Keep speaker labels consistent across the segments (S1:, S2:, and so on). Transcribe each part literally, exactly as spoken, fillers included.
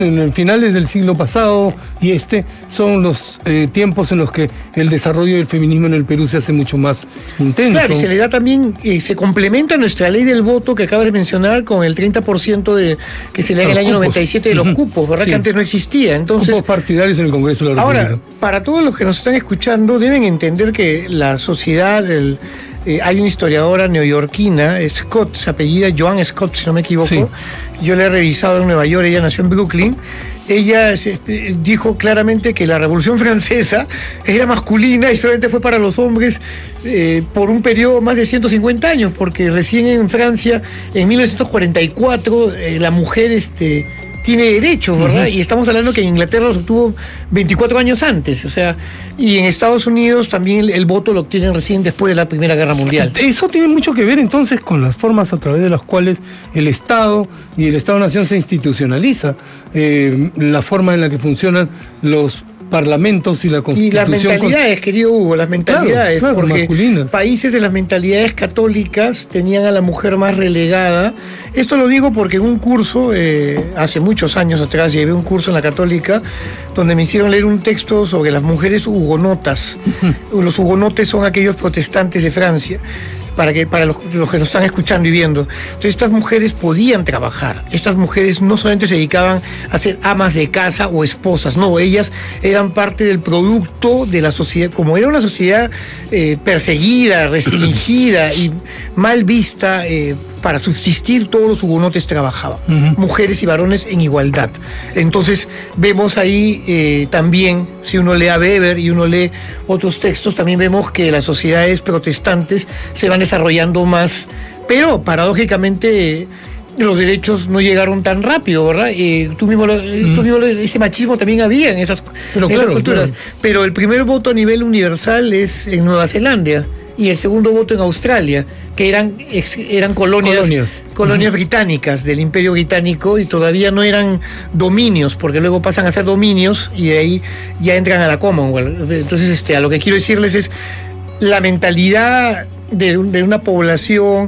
S1: En finales del siglo pasado y este son los eh, tiempos en los que el desarrollo del feminismo en el Perú se hace mucho más intenso.
S2: Claro, y se le da también, eh, se complementa nuestra ley del voto que acabas de mencionar con el treinta por ciento de, que se le da en el año cupos. noventa y siete de los uh-huh. cupos, ¿verdad? Sí. Que antes no existía. Entonces,
S1: cupos partidarios en el Congreso de la República.
S2: Ahora, para todos los que nos están escuchando, deben entender que la sociedad, el, eh, hay una historiadora neoyorquina, Scott, se apellida Joan Scott, si no me equivoco. Sí. Yo la he revisado en Nueva York, ella nació en Brooklyn. Ella se, dijo claramente que la Revolución Francesa era masculina y solamente fue para los hombres eh, por un periodo más de ciento cincuenta años, porque recién en Francia, en mil novecientos cuarenta y cuatro, eh, la mujer este, tiene derechos, ¿verdad? Uh-huh. Y estamos hablando que en Inglaterra los obtuvo veinticuatro años antes, o sea, y en Estados Unidos también el, el voto lo obtienen recién después de la Primera Guerra Mundial.
S1: Eso tiene mucho que ver entonces con las formas a través de las cuales el Estado y el Estado-Nación se institucionaliza, eh, la forma en la que funcionan los parlamentos y la Constitución.
S2: Y las mentalidades, con... querido Hugo, las mentalidades,
S1: claro, claro,
S2: porque
S1: masculinas.
S2: Países de las mentalidades católicas tenían a la mujer más relegada. Esto lo digo porque en un curso, eh, hace muchos años atrás, llevé un curso en la Católica donde me hicieron leer un texto sobre las mujeres hugonotas. Uh-huh. Los hugonotes son aquellos protestantes de Francia. Para, que, para los, los que nos están escuchando y viendo. Entonces estas mujeres podían trabajar, estas mujeres no solamente se dedicaban a ser amas de casa o esposas, no, ellas eran parte del producto de la sociedad, como era una sociedad eh, perseguida, restringida y mal vista, eh, para subsistir todos los hugonotes trabajaban, uh-huh. mujeres y varones en igualdad. Entonces vemos ahí eh, también, si uno lee a Weber y uno lee otros textos, también vemos que las sociedades protestantes se van desarrollando más, pero paradójicamente los derechos no llegaron tan rápido, ¿verdad? Eh, tú mismo, lo, mm. tú mismo lo, ese machismo también había en esas,
S1: pero
S2: en
S1: claro,
S2: esas culturas,
S1: claro.
S2: Pero el primer voto a nivel universal es en Nueva Zelanda y el segundo voto en Australia, que eran, ex, eran colonias,
S1: colonias,
S2: colonias
S1: uh-huh.
S2: británicas del Imperio Británico y todavía no eran dominios, porque luego pasan a ser dominios y de ahí ya entran a la Commonwealth. Entonces, este, a lo que quiero decirles es la mentalidad de, de una población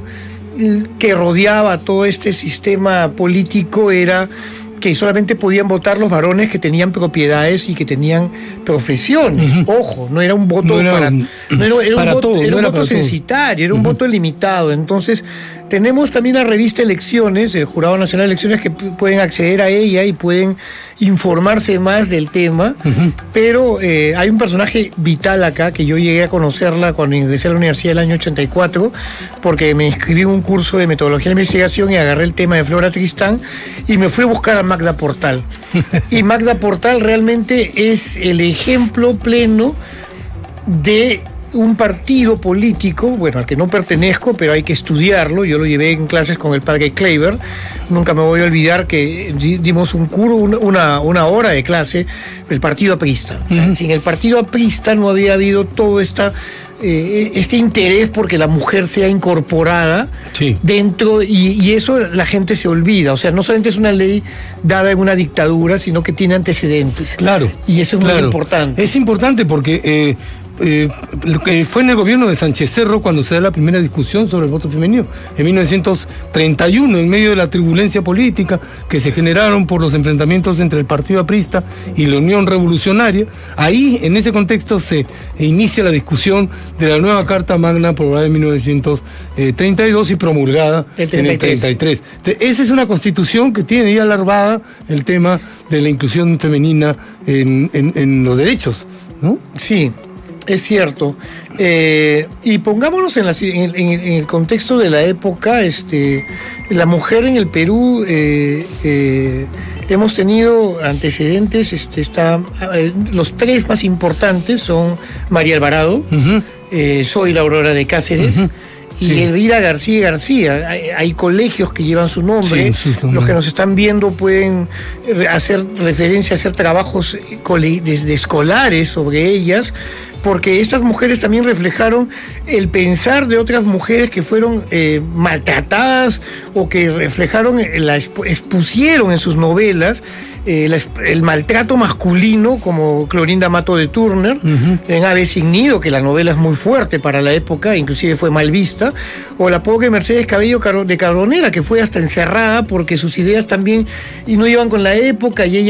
S2: que rodeaba todo este sistema político era que solamente podían votar los varones que tenían propiedades y que tenían profesiones. Uh-huh. Ojo, no era un voto no era, para, no era, era para un voto, todo, era no un era voto censitario, era un uh-huh. voto limitado. Entonces, tenemos también la revista Elecciones, el Jurado Nacional de Elecciones, que p- pueden acceder a ella y pueden informarse más del tema, uh-huh. pero eh, hay un personaje vital acá, que yo llegué a conocerla cuando ingresé a la universidad del año ochenta y cuatro, porque me inscribí en un curso de metodología de investigación y agarré el tema de Flora Tristán y me fui a buscar a Magda Portal. Y Magda Portal realmente es el ejemplo pleno de un partido político, bueno, al que no pertenezco, pero hay que estudiarlo. Yo lo llevé en clases con el padre Kleiber. Nunca me voy a olvidar que dimos un curso, una, una hora de clase, el partido aprista. O sea, uh-huh. sin el partido aprista no había habido todo esta, eh, este interés porque la mujer sea incorporada sí. dentro, y, y eso la gente se olvida. O sea, no solamente es una ley dada en una dictadura, sino que tiene antecedentes.
S1: Claro.
S2: Y eso es
S1: claro.
S2: muy importante.
S1: Es importante porque... Eh... Eh, lo que fue en el gobierno de Sánchez Cerro cuando se da la primera discusión sobre el voto femenino en mil novecientos treinta y uno, en medio de la turbulencia política que se generaron por los enfrentamientos entre el Partido Aprista y la Unión Revolucionaria. Ahí, en ese contexto, se inicia la discusión de la nueva Carta Magna aprobada en mil novecientos treinta y dos y promulgada
S2: el treinta y tres.
S1: En el treinta y tres. Entonces, esa es una constitución que tiene ya alarmada el tema de la inclusión femenina en, en, en los derechos, ¿no?
S2: Sí. Es cierto. Eh, y pongámonos en, la, en, en, en el contexto de la época, este, la mujer en el Perú, eh, eh, hemos tenido antecedentes, este, está, eh, los tres más importantes son María Alvarado, uh-huh. eh, Soy la Aurora de Cáceres, uh-huh. y sí. Elvira García García. Hay, hay colegios que llevan su nombre, sí, los que nos están viendo pueden hacer referencia, hacer trabajos desde escolares sobre ellas, porque estas mujeres también reflejaron el pensar de otras mujeres que fueron eh, maltratadas o que reflejaron, la expusieron en sus novelas eh, la, el maltrato masculino, como Clorinda Mato de Turner, uh-huh. en Ave sin Nido, que la novela es muy fuerte para la época, inclusive fue mal vista, o la pobre Mercedes Cabello de Carbonera, que fue hasta encerrada porque sus ideas también y no iban con la época y ella